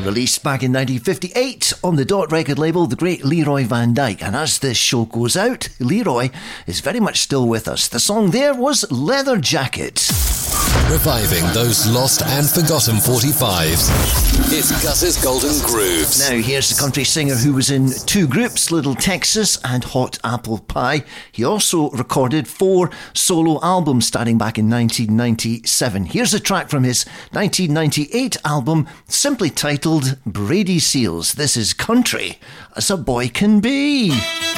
Released back in 1958 on the Dot record label, the great Leroy Van Dyke. And as this show goes out, Leroy is very much still with us. The song there was Leather Jacket. Reviving those lost and forgotten 45s. It's Gus's Golden Grooves. Now here's the country singer who was in two groups, Little Texas and Hot Apple Pie. He also recorded 4 solo albums starting back in 1997. Here's a track from his 1998 album, simply titled Brady Seals. This is Country as a Boy Can Be.